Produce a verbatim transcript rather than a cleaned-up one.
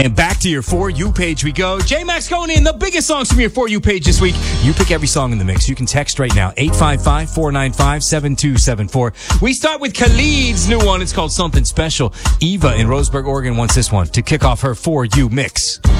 And back to your For You page we go. J-Max going in the biggest songs from your For You page this week. You pick every song in the mix. You can text right now, eight five five, four nine five, seven two seven four. We start with Khalid's new one. It's called Something Special. Eva in Roseburg, Oregon wants this one to kick off her For You mix.